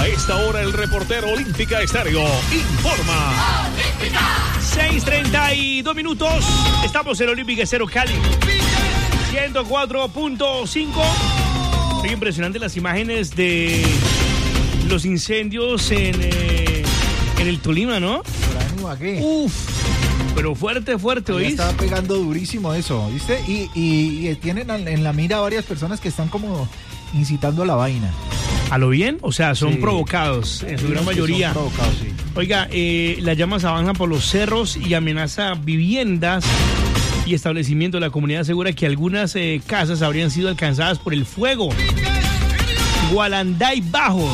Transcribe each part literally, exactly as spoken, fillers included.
A esta hora el reportero Olímpica Estéreo informa. ¡Olímpica! seis treinta y dos minutos. Estamos en Olímpica Estéreo Cali. ciento cuatro punto cinco. Muy impresionante las imágenes de los incendios en, eh, en el Tolima, ¿no? Por ahí, Uf, pero fuerte, fuerte, ¿oís? Estaba pegando durísimo eso, ¿viste? Y, y, y tienen en la mira varias personas que están como incitando a la vaina. ¿A lo bien? O sea, son Sí. provocados, en su gran mayoría. Son provocados, sí. Oiga, eh, las llamas avanzan por los cerros y amenaza viviendas y establecimientos. La comunidad asegura que algunas eh, casas habrían sido alcanzadas por el fuego. Gualanday Bajo.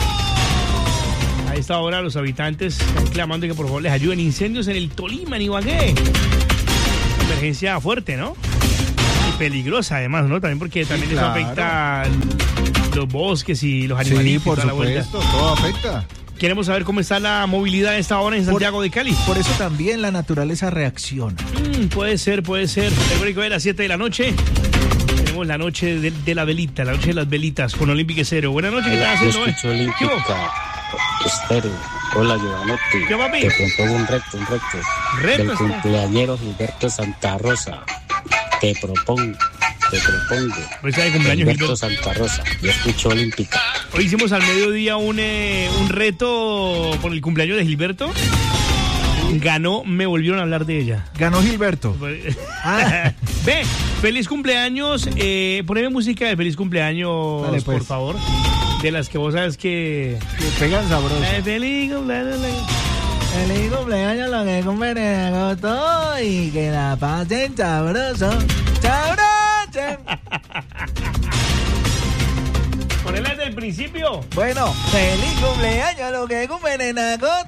A esta hora los habitantes están clamando que por favor les ayuden. Incendios en el Tolima, en Ibagué. Emergencia fuerte, ¿no? Y peligrosa además, ¿no? También porque también Sí, eso claro. afecta los bosques y los animalitos. Sí, por y toda la vuelta. supuesto, todo afecta. Queremos saber cómo está la movilidad a esta hora en Santiago Por- de Cali. Por eso también la naturaleza reacciona. Mm, puede ser, puede ser. Recuerden que hoy a las siete de la noche tenemos la noche de, de la velita, la noche de las velitas con Olímpica Estéreo. Buenas noches, ¿qué estás Yo haciendo hoy? escucho ¿Qué hubo? Olímpica Estéreo. Hola, Giovanotti. ¿Qué, papi? Te propongo un reto, un reto. Reto, Del está. cumpleañero Gilberto Santa Rosa. Te propongo, te propongo. Hoy está de cumpleaños Gilberto Gilberto. Santa Rosa. Yo escucho Olímpica. Hoy hicimos al mediodía un, eh, un reto por el cumpleaños de Gilberto. Ganó, me volvieron a hablar de ella. Ganó Gilberto. Ah. Ve, feliz cumpleaños. Eh, poneme música de feliz cumpleaños, Dale, pues. por favor. De las que vos sabes que... Que pegan sabroso. Eh, feliz cumpleaños. Feliz cumpleaños, lo que cumplen en agosto y que la pasen sabroso. ¡Sabroso! Ponela desde el principio. Bueno, feliz cumpleaños, lo que cumplen en agosto.